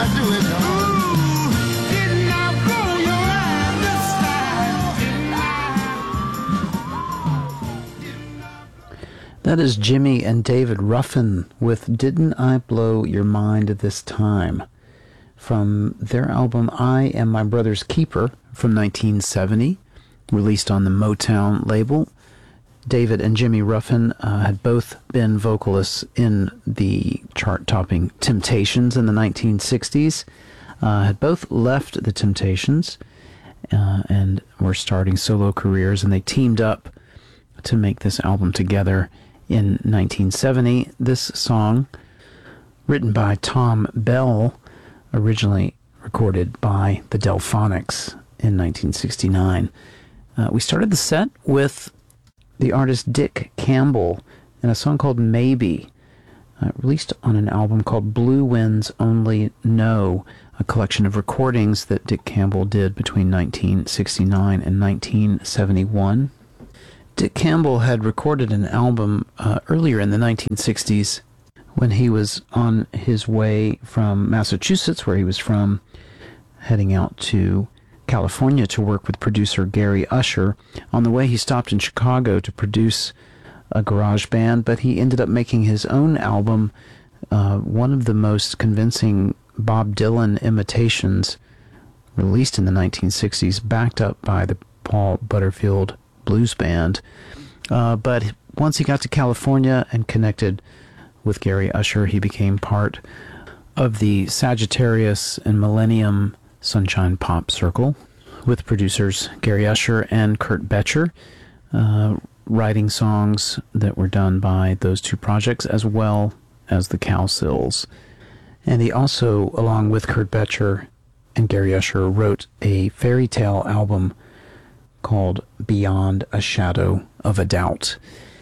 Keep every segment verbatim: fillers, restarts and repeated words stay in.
Now do it, y'all. That is Jimmy and David Ruffin with Didn't I Blow Your Mind This Time, from their album I Am My Brother's Keeper from nineteen seventy, released on the Motown label. David and Jimmy Ruffin uh, had both been vocalists in the chart-topping Temptations in the nineteen sixties, uh, had both left the Temptations uh, and were starting solo careers, and they teamed up to make this album together in nineteen seventy. This song, written by Tom Bell, originally recorded by the Delphonics in nineteen sixty-nine. Uh, we started the set with the artist Dick Campbell and a song called Maybe, uh, released on an album called Blue Winds Only Know, a collection of recordings that Dick Campbell did between nineteen sixty-nine and nineteen seventy-one. Dick Campbell had recorded an album uh, earlier in the nineteen sixties when he was on his way from Massachusetts, where he was from, heading out to California to work with producer Gary Usher. On the way, he stopped in Chicago to produce a garage band, but he ended up making his own album, uh, one of the most convincing Bob Dylan imitations released in the nineteen sixties, backed up by the Paul Butterfield Blues Band. Uh, but once he got to California and connected with Gary Usher, he became part of the Sagittarius and Millennium Sunshine Pop Circle, with producers Gary Usher and Kurt Becher, uh, writing songs that were done by those two projects, as well as the Cowsills. And he also, along with Kurt Becher and Gary Usher, wrote a fairy tale album called Beyond a Shadow of a Doubt.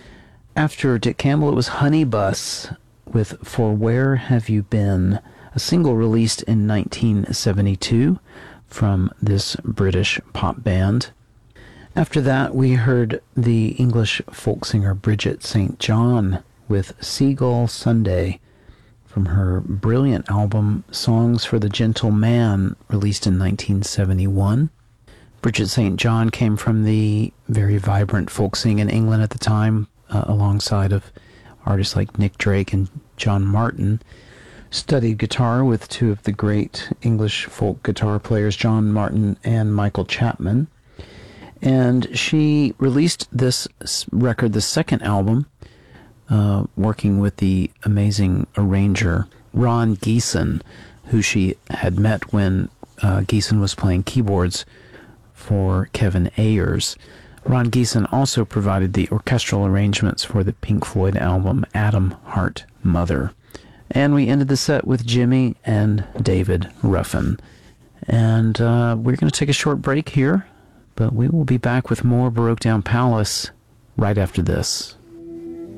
After Dick Campbell, it was Honey Bus with For Where Have You Been, a single released in nineteen seventy-two from this British pop band. After that, we heard the English folk singer Bridget Saint John with Seagull Sunday from her brilliant album Songs for the Gentle Man, released in nineteen seventy-one. Bridget Saint John came from the very vibrant folk scene in England at the time, uh, alongside of artists like Nick Drake and John Martin. Studied guitar with two of the great English folk guitar players, John Martin and Michael Chapman. And she released this record, the second album, uh, working with the amazing arranger Ron Geeson, who she had met when uh, Geeson was playing keyboards for Kevin Ayers. Ron Geeson also provided the orchestral arrangements for the Pink Floyd album Atom Heart Mother. And we ended the set with Jimmy and David Ruffin. And uh, we're going to take a short break here, but we will be back with more Baroque Down Palace right after this.